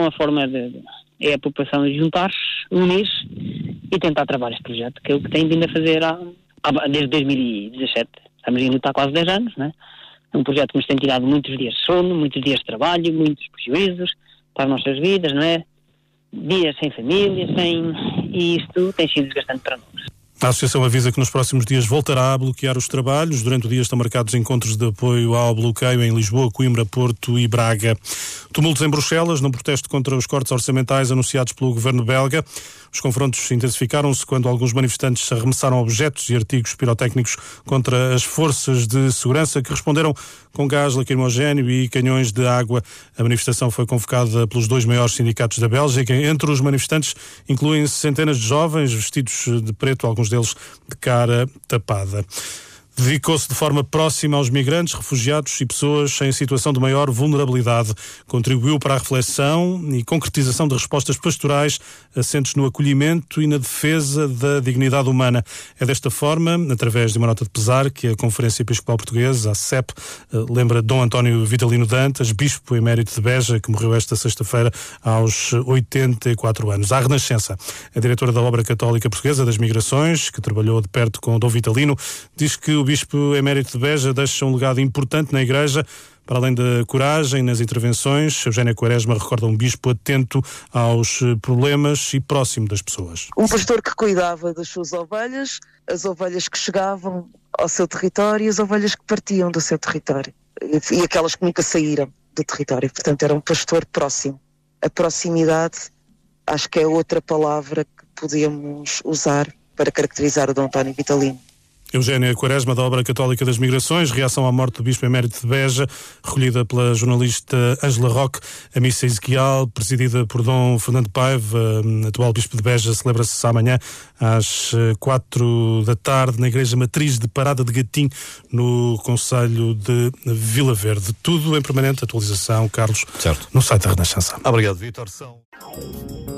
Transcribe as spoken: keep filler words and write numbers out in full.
uma forma de, de é a população juntar-se, unir-se e tentar trabalhar este projeto, que é o que tem vindo a fazer há, há, desde dois mil e dezassete. Estamos a lutar quase dez anos, não é? É um projeto que nos tem tirado muitos dias de sono, muitos dias de trabalho, muitos prejuízos para as nossas vidas, não é? Dias sem família, sem... e isto tem sido desgastante para nós. A Associação avisa que nos próximos dias voltará a bloquear os trabalhos. Durante o dia estão marcados encontros de apoio ao bloqueio em Lisboa, Coimbra, Porto e Braga. Tumultos em Bruxelas, no protesto contra os cortes orçamentais anunciados pelo governo belga. Os confrontos intensificaram-se quando alguns manifestantes arremessaram objetos e artigos pirotécnicos contra as forças de segurança, que responderam com gás lacrimogéneo e canhões de água. A manifestação foi convocada pelos dois maiores sindicatos da Bélgica. Entre os manifestantes incluem-se centenas de jovens vestidos de preto, alguns deles de cara tapada. Dedicou-se de forma próxima aos migrantes, refugiados e pessoas em situação de maior vulnerabilidade. Contribuiu para a reflexão e concretização de respostas pastorais assentes no acolhimento e na defesa da dignidade humana. É desta forma, através de uma nota de pesar, que a Conferência Episcopal Portuguesa, a C E P, lembra Dom António Vitalino Dantas, bispo emérito de Beja, que morreu esta sexta-feira aos oitenta e quatro anos. À Renascença, a diretora da Obra Católica Portuguesa das Migrações, que trabalhou de perto com Dom Vitalino, diz que o bispo emérito de Beja deixa um legado importante na Igreja. Para além da coragem nas intervenções, Eugénia Quaresma recorda um bispo atento aos problemas e próximo das pessoas. Um pastor que cuidava das suas ovelhas, as ovelhas que chegavam ao seu território e as ovelhas que partiam do seu território. E aquelas que nunca saíram do território. Portanto, era um pastor próximo. A proximidade, acho que é outra palavra que podemos usar para caracterizar o Dom António Vitalino. Eugénia Quaresma, da Obra Católica das Migrações, reação à morte do bispo emérito de Beja, recolhida pela jornalista Ângela Roque. A missa ezequial, presidida por Dom Fernando Paiva, atual bispo de Beja, celebra-se amanhã às quatro da tarde na Igreja Matriz de Parada de Gatim, no concelho de Vila Verde. Tudo em permanente atualização, Carlos, certo, no site da Renascença. Obrigado, Vítor. São...